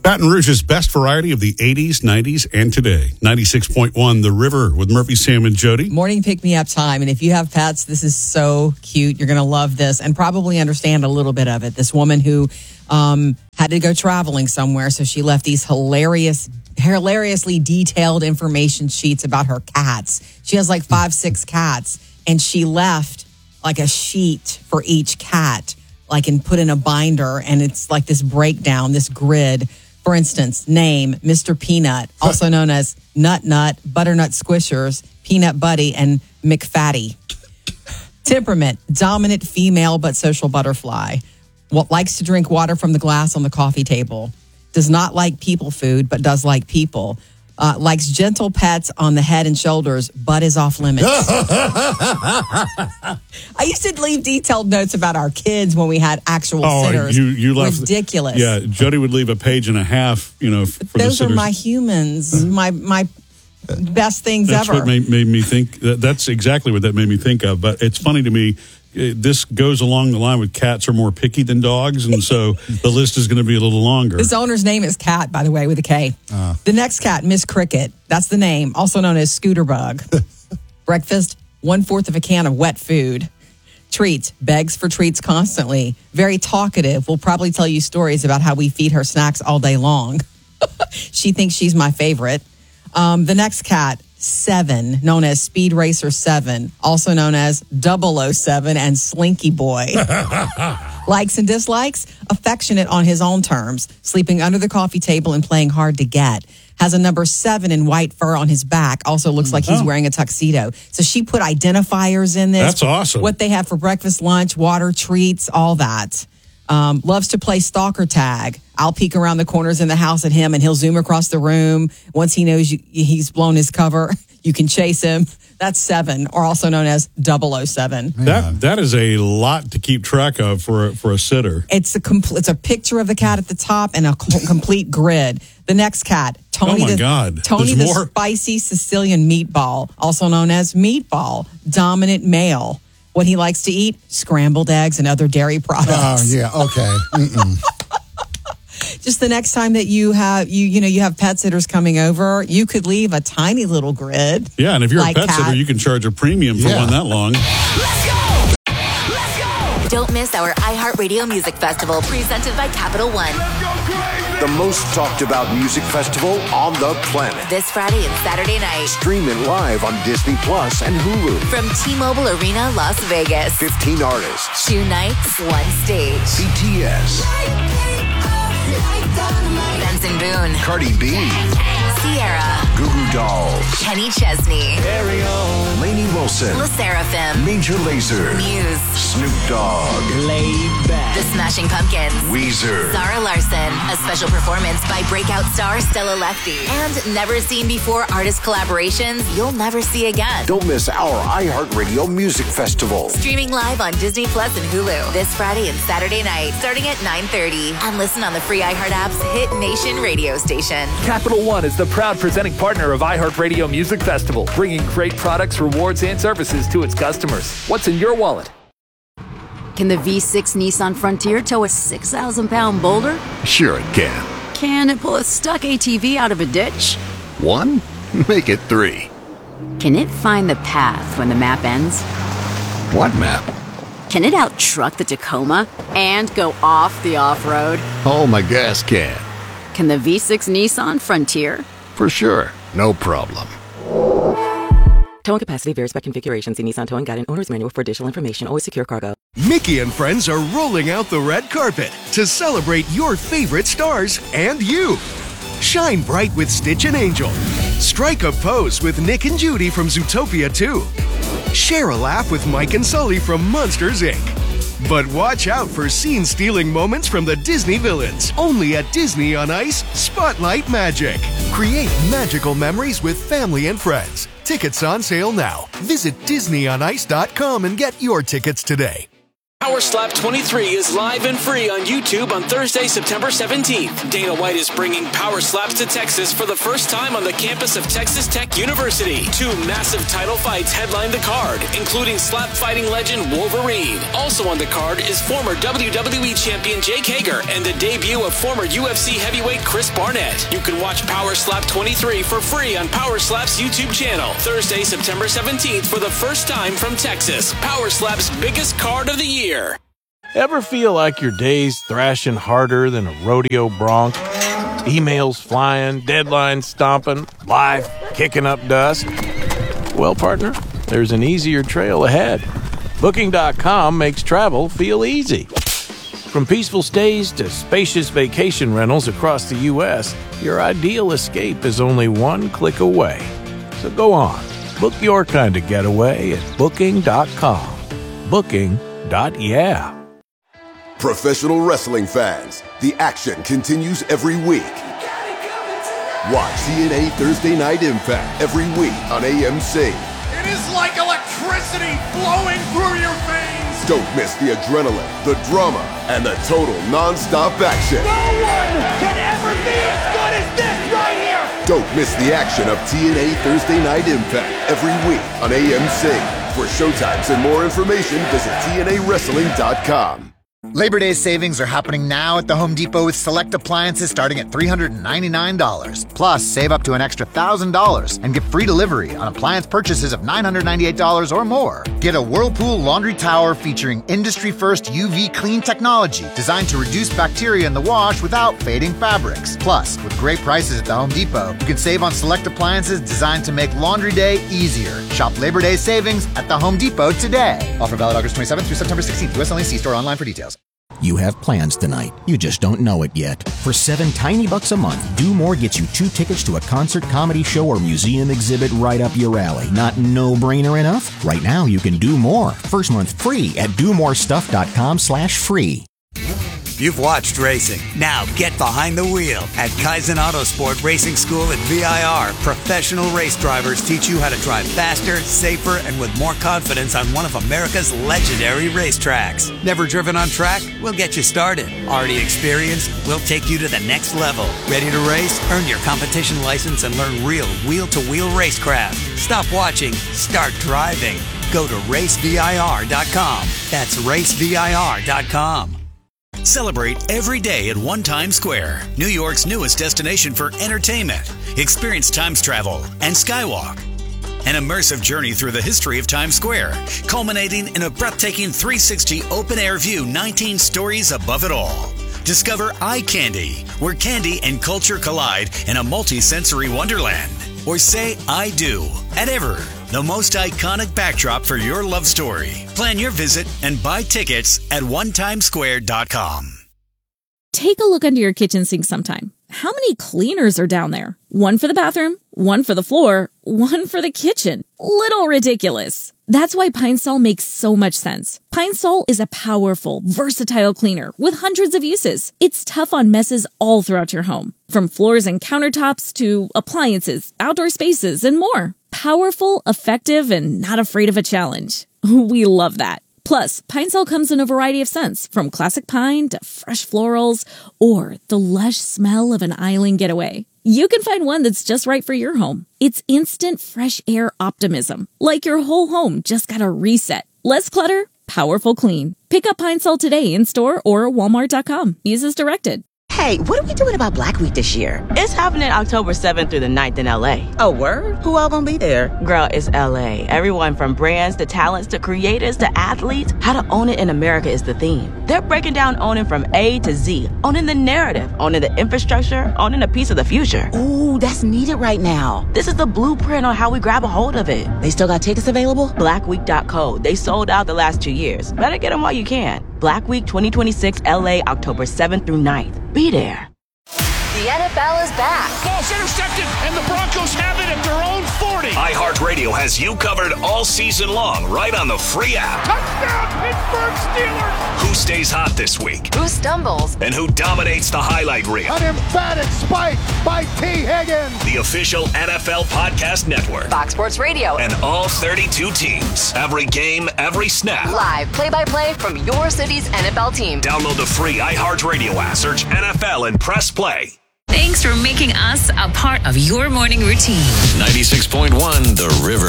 Baton Rouge's best variety of the 80s, 90s, and today. 96.1 The River with Murphy, Sam, and Jody. Morning pick-me-up time. And if you have pets, this is so cute. You're going to love this and probably understand a little bit of it. This woman who had to go traveling somewhere, so she left these hilariously detailed information sheets about her cats. She has like 5-6 cats, and she left like a sheet for each cat, like and put in a binder, and it's like this breakdown, this grid. For instance, name, Mr. Peanut, also known as Nut Nut, Butternut Squishers, Peanut Buddy, and McFatty. Temperament, dominant female but social butterfly. What likes to drink water from the glass on the coffee table. Does not like people food, but does like people. Likes gentle pets on the head and shoulders, but is off limits. I used to leave detailed notes about our kids when we had actual sitters. You left ridiculous. Yeah, Jody would leave a page and a half, for those the are sitters. my humans, my best things That's ever. what made me think. That's exactly what that made me think of. But it's funny to me. This goes along the line with cats are more picky than dogs, and so the list is going to be a little longer. This owner's name is Cat, by the way, with a K. The next cat, Miss Cricket. That's the name, also known as Scooter Bug. Breakfast, 1/4 of a can of wet food. Treats, begs for treats constantly. Very talkative. Will probably tell you stories about how we feed her snacks all day long. She thinks she's my favorite. The next cat, 7, known as Speed Racer 7, also known as 007 and Slinky Boy. Likes and dislikes, affectionate on his own terms, sleeping under the coffee table and playing hard to get. Has a number 7 in white fur on his back. Also looks like he's wearing a tuxedo. So she put identifiers in this. That's awesome. What they have for breakfast, lunch, water, treats, all that. Loves to play stalker tag. I'll peek around the corners in the house at him and he'll zoom across the room. Once he knows he's blown his cover, you can chase him. That's 7, or also known as 007. That is a lot to keep track of for a sitter. It's a picture of the cat at the top and a complete grid. The next cat, Tony. Oh my God. Tony There's the more? Spicy Sicilian Meatball, also known as Meatball, dominant male. What he likes to eat: scrambled eggs and other dairy products. Oh, yeah, okay. Just the next time that you have pet sitters coming over, you could leave a tiny little grid. Yeah, and if you're like a pet Cat. sitter, you can charge a premium for one that long. Don't miss our iHeartRadio Music Festival presented by Capital One. The most talked about music festival on the planet. This Friday and Saturday night Stream it live on Disney Plus and Hulu. from T-Mobile Arena, Las Vegas. 15 artists. 2 nights, 1 stage. BTS. Benson Boone, Cardi B. Sierra, Goo Goo Dolls. Kenny Chesney, Lainey Wilson. La Seraphim, Major Lazer. Muse, Snoop Dogg. The Smashing Pumpkins, Weezer. Zara Larson, a special performance by breakout star Stella Lefty, and never seen before artist collaborations you'll never see again. Don't miss our iHeartRadio Music Festival. Streaming live on Disney Plus and Hulu this Friday and Saturday night, starting at 9:30. And listen on the free iHeart app's Hit Nation radio station. Capital One is the proud presenting partner of iHeartRadio Music Festival, bringing great products, rewards, and services to its customers. What's in your wallet? Can the V6 Nissan Frontier tow a 6,000-pound boulder? Sure it can. Can it pull a stuck ATV out of a ditch? 1? Make it 3. Can it find the path when the map ends? What map? Can it out-truck the Tacoma and go off the off-road? Oh, my gas can. Can the V6 Nissan Frontier? For sure. No problem. Towing capacity varies by configuration. See Nissan Towing Guide and Owner's Manual for additional information. Always secure cargo. Mickey and friends are rolling out the red carpet to celebrate your favorite stars and you. Shine bright with Stitch and Angel. Strike a pose with Nick and Judy from Zootopia 2. Share a laugh with Mike and Sully from Monsters, Inc. But watch out for scene-stealing moments from the Disney villains. Only at Disney on Ice Spotlight Magic. Create magical memories with family and friends. Tickets on sale now. Visit DisneyOnIce.com and get your tickets today. Power Slap 23 is live and free on YouTube on Thursday, September 17th. Dana White is bringing Power Slaps to Texas for the first time on the campus of Texas Tech University. 2 massive title fights headline the card, including slap fighting legend Wolverine. Also on the card is former WWE champion Jake Hager and the debut of former UFC heavyweight Chris Barnett. You can watch Power Slap 23 for free on Power Slap's YouTube channel. Thursday, September 17th for the first time from Texas. Power Slap's biggest card of the year. Ever feel like your day's thrashing harder than a rodeo bronc? Emails flying, deadlines stomping, life kicking up dust? Well, partner, there's an easier trail ahead. Booking.com makes travel feel easy. From peaceful stays to spacious vacation rentals across the U.S., your ideal escape is only one click away. So go on, book your kind of getaway at Booking.com. Booking.yeah. Professional wrestling fans, the action continues every week. Watch TNA Thursday Night Impact every week on AMC. It is like electricity flowing through your veins. Don't miss the adrenaline, the drama, and the total non-stop action. No one can ever be as good as this right here. Don't miss the action of TNA Thursday Night Impact every week on AMC. For showtimes and more information, visit TNAWrestling.com. Labor Day savings are happening now at the Home Depot with select appliances starting at $399. Plus, save up to an extra $1,000 and get free delivery on appliance purchases of $998 or more. Get a Whirlpool laundry tower featuring industry-first UV clean technology designed to reduce bacteria in the wash without fading fabrics. Plus, with great prices at the Home Depot, you can save on select appliances designed to make laundry day easier. Shop Labor Day savings at the Home Depot today. Offer valid August 27th through September 16th. US only. See store online for details. You have plans tonight. You just don't know it yet. For $7 tiny bucks a month, Do More gets you 2 tickets to a concert, comedy show, or museum exhibit right up your alley. Not no-brainer enough? Right now, you can do more. First month free at domorestuff.com/free. You've watched racing. Now get behind the wheel. At Kaizen Autosport Racing School at VIR, professional race drivers teach you how to drive faster, safer, and with more confidence on one of America's legendary racetracks. Never driven on track? We'll get you started. Already experienced? We'll take you to the next level. Ready to race? Earn your competition license and learn real wheel-to-wheel racecraft. Stop watching. Start driving. Go to racevir.com. That's racevir.com. Celebrate every day at One Times Square, New York's newest destination for entertainment. Experience Times Travel and Skywalk, an immersive journey through the history of Times Square, culminating in a breathtaking 360 open-air view 19 stories above it all. Discover Eye Candy, where candy and culture collide in a multi-sensory wonderland. Or say I do at Ever, the most iconic backdrop for your love story. Plan your visit and buy tickets at onetimesquare.com. Take a look under your kitchen sink sometime. How many cleaners are down there? One for the bathroom, one for the floor, one for the kitchen. Little ridiculous. That's why Pine Sol makes so much sense. Pine Sol is a powerful, versatile cleaner with hundreds of uses. It's tough on messes all throughout your home, from floors and countertops to appliances, outdoor spaces, and more. Powerful, effective, and not afraid of a challenge. We love that. Plus, Pine Sol comes in a variety of scents, from classic pine to fresh florals or the lush smell of an island getaway. You can find one that's just right for your home. It's instant fresh air optimism, like your whole home just got a reset. Less clutter, powerful clean. Pick up Pine Sol today in store or walmart.com. Use as directed. Hey, what are we doing about Black Week this year? It's happening October 7th through the 9th in LA. Oh, word? Who all gonna be there? Girl, it's LA. Everyone from brands to talents to creators to athletes. How to own it in America is the theme. They're breaking down owning from A to Z. Owning the narrative, owning the infrastructure, owning a piece of the future. Ooh, that's needed right now. This is the blueprint on how we grab a hold of it. They still got tickets available? Blackweek.co. They sold out the last 2 years. Better get them while you can. Black Week 2026 LA, October 7th through 9th. Be there. The NFL is back. Ball's intercepted, and the Broncos have it at their own 40. iHeartRadio has you covered all season long right on the free app. Touchdown, Pittsburgh Steelers. Who's stays hot this week? Who stumbles? And who dominates the highlight reel? An emphatic spike by T. Higgins. The official NFL podcast network. Fox Sports Radio. And all 32 teams. Every game, every snap. Live play-by-play from your city's NFL team. Download the free iHeartRadio app. Search NFL and press play. Thanks for making us a part of your morning routine. 96.1 The River.